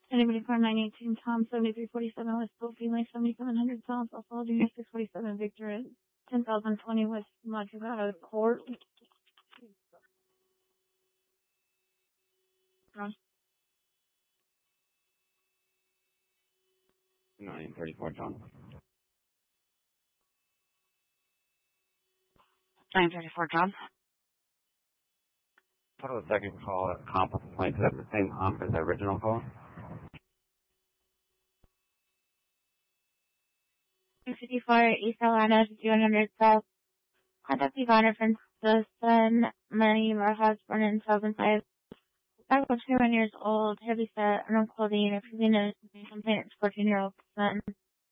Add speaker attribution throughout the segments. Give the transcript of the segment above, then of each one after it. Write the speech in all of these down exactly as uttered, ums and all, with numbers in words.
Speaker 1: Anybody for nine eighteen Tom, seventy-three forty-seven West Bowfield, seventy-seven hundred South, Buffalo, Junior six forty-seven Victor, ten thousand twenty West Madrigal Court.
Speaker 2: nine thirty-four, John.
Speaker 3: nine thirty-four, John.
Speaker 2: What was the second call at Compass Point? Is that the same comp as the original call?
Speaker 1: two fifty-four East Atlanta, fifty-one hundred South. Contact Ivana from the Sun, Money, Rojas, born in two thousand five. I was twenty-one years old, heavy set, no clothing, if you notice something, it's fourteen-year-old son.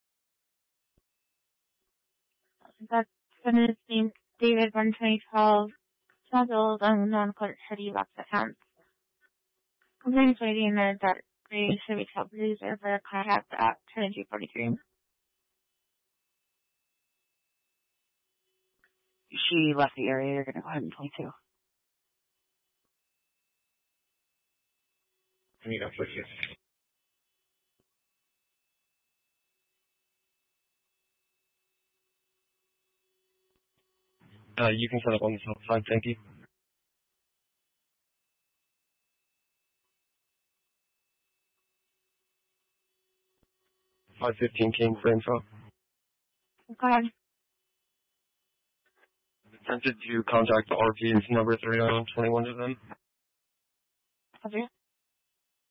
Speaker 1: That's son is named David, born twenty twelve. Twelve old, unknown, colored, heavy, box accounts. Complaints waiting in a dark gray Chevy Trailblazer for a contact at twenty-two forty-three.
Speaker 3: She left the area. You're going to go ahead and twenty-two.
Speaker 2: I need a push it.
Speaker 4: Uh, you can set up on the south side, thank you. five fifteen King for info.
Speaker 1: Go ahead.
Speaker 4: Attempted to contact the R P's number three oh two one to them.
Speaker 1: Okay.